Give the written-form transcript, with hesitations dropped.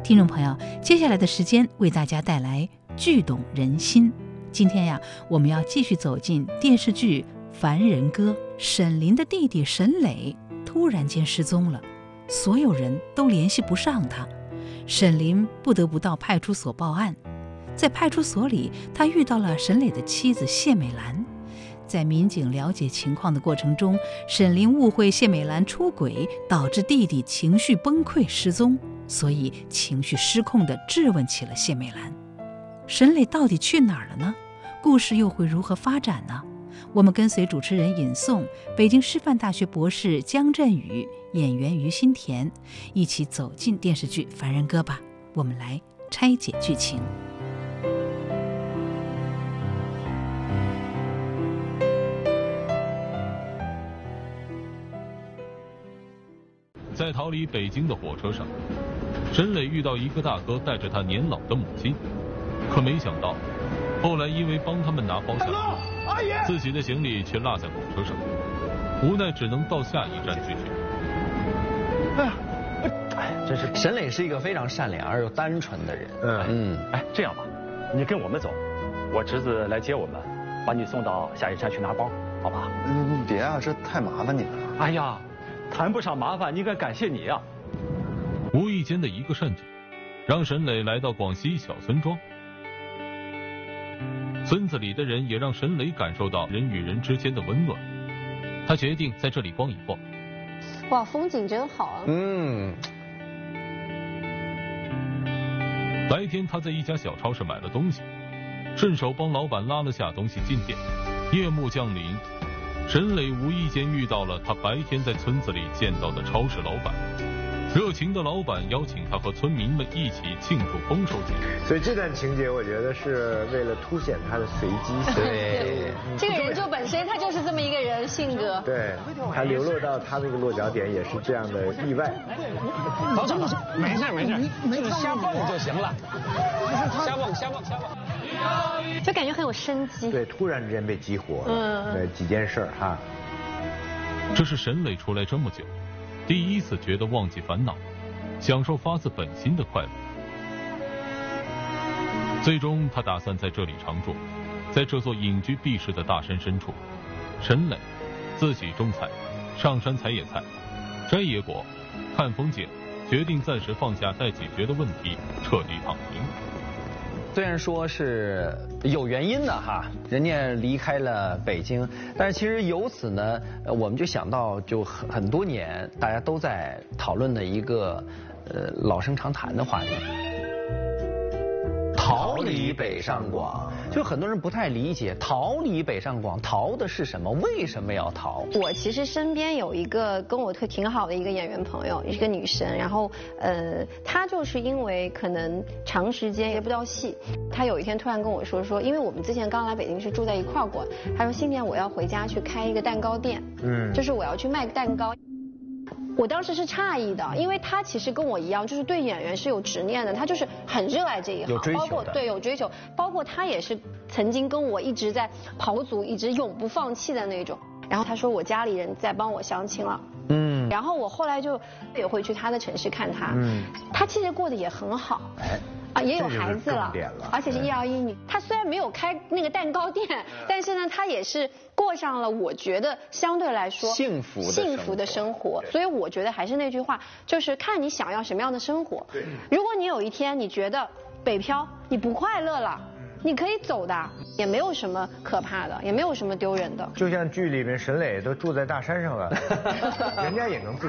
听众朋友，接下来的时间为大家带来剧懂人心。今天呀，我们要继续走进电视剧《凡人歌》。沈林的弟弟沈磊突然间失踪了，所有人都联系不上他。沈林不得不到派出所报案。在派出所里，他遇到了沈磊的妻子谢美兰。在民警了解情况的过程中，沈林误会谢美兰出轨，导致弟弟情绪崩溃失踪，所以情绪失控地质问起了谢美兰。沈磊到底去哪儿了呢？故事又会如何发展呢？我们跟随主持人尹颂、北京师范大学博士姜振宇、演员于心田一起走进电视剧《凡人歌》吧。我们来拆解剧情。 在逃离北京的火车上，沈磊遇到一个大哥带着他年老的母亲，可没想到后来因为帮他们拿包下来，自己的行李却落在火车上，无奈只能到下一站继续。 真是沈磊是一个非常善良而又单纯的人。 这样吧，你跟我们走，我侄子来接我们，把你送到下一站去拿包，好吧？ 别啊，这太麻烦你们了。 哎呀，谈不上麻烦，应该感谢你啊。 无意间的一个善举，让沈磊来到广西小村庄。村子里的人也让沈磊感受到人与人之间的温暖。他决定在这里逛一逛。 哇，风景真好啊！ 白天他在一家小超市买了东西，顺手帮老板拉了下东西进店。夜幕降临，沈磊无意间遇到了他白天在村子里见到的超市老板。热情的老板邀请他和村民们一起庆祝丰收节。 所以这段情节，我觉得是为了凸显他的随机性。 对， 这个人就本身他就是这么一个人性格。 对，他流落到他那个落脚点也是这样的意外。 老张，没事，就是瞎蹦就行了。瞎蹦。 就感觉很有生机。 对，突然之间被激活了。对，几件事哈。 这是沈磊出来这么久，第一次觉得忘记烦恼，享受发自本心的快乐。最终他打算在这里常住，在这座隐居避世的大山深处，沈磊自己种菜，上山采野菜，摘野果，看风景，决定暂时放下待解决的问题，彻底躺平。 虽然说是有原因的哈，人家离开了北京，但是其实由此呢，我们就想到就很多年大家都在讨论的一个老生常谈的话题。逃离北上广，就很多人不太理解，逃离北上广逃的是什么？为什么要逃？ 我其实身边有一个跟我挺好的一个演员朋友，一个女生，然后她就是因为可能长时间接不到戏，她有一天突然跟我说，因为我们之前刚来北京是住在一块儿过，她说今年我要回家去开一个蛋糕店，就是我要去卖蛋糕。我当时是诧异的，因为他其实跟我一样，就是对演员是有执念的，他就是很热爱这一行， 有追求的， 包括对有追求，包括他也是曾经跟我一直在跑组，一直永不放弃的那种。然后他说我家里人在帮我相亲了，然后我后来就也会去他的城市看他，他其实过得也很好，也有孩子了，而且是一儿一女。他虽然没有开那个蛋糕店，但是呢，他也是过上了我觉得相对来说幸福的生活。 所以我觉得还是那句话，就是看你想要什么样的生活。如果你有一天你觉得北漂你不快乐了，你可以走的，也没有什么可怕的，也没有什么丢人的。 就像剧里面沈磊都住在大山上了，人家也能自